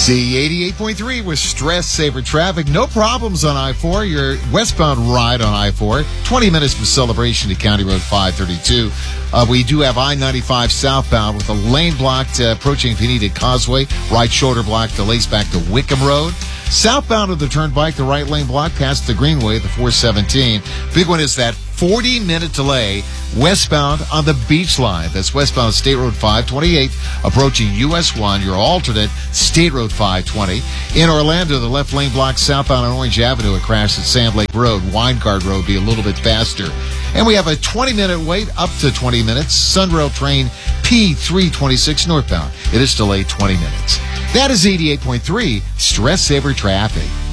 Z88.3 with Stress Saver traffic. No problems on I-4. Your westbound ride on I-4. 20 minutes from Celebration to County Road 532. We do have I-95 southbound with a lane blocked approaching if you needed Causeway. Right shoulder block delays back to Wickham Road. Southbound of the turnpike, the right lane block past the Greenway, the 417. Big one is that 40-minute delay westbound on the Beach Line. That's westbound State Road 528, approaching US 1, your alternate State Road 520. In Orlando, the left lane block southbound on Orange Avenue, a crash at Sand Lake Road. Winegard Road be a little bit faster. And we have a 20-minute wait, up to 20 minutes. Sunrail train P326 northbound. It is delayed 20 minutes. That is 88.3 Stress Saver traffic.